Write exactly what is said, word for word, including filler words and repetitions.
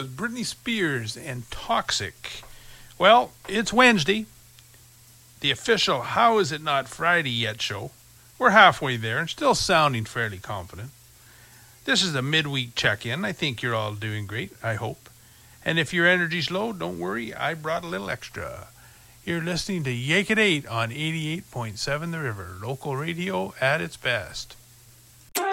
was Britney Spears and Toxic. Well, it's Wednesday, the official How Is It Not Friday Yet show. We're halfway there and still sounding fairly confident. This is a midweek check-in. I think you're all doing great, I hope. And if your energy's low, don't worry, I brought a little extra. You're listening to Yake at eight on eighty-eight point seven The River, local radio at its best.